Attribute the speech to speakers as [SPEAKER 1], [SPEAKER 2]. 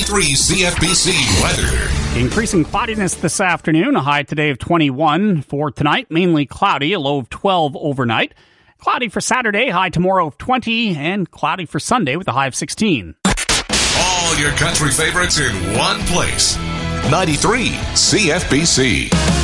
[SPEAKER 1] 93 CFBC weather.
[SPEAKER 2] Increasing cloudiness this afternoon, a high today of 21. For tonight, mainly cloudy, a low of 12 overnight. Cloudy for Saturday, high tomorrow of 20, and cloudy for Sunday with a high of 16.
[SPEAKER 1] All your country favorites in one place. 93 CFBC.